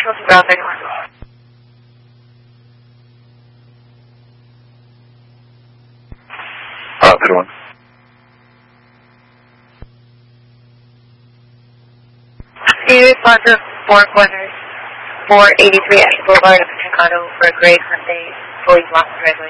visual to ground 31. Good one. Can you respond to Four Corners 483 Ashland Boulevard of Chicago for a gray Hyundai fully blocked driveway?